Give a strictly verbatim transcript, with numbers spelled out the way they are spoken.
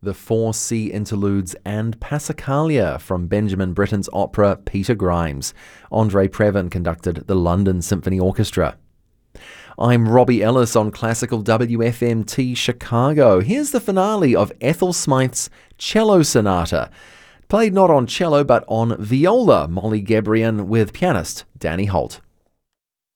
the Four Sea Interludes and Passacaglia from Benjamin Britten's opera Peter Grimes. Andre Previn conducted the London Symphony Orchestra. I'm Robbie Ellis on Classical W F M T Chicago. Here's the finale of Ethel Smythe's Cello Sonata, played not on cello but on viola, Molly Gabrian with pianist Danny Holt.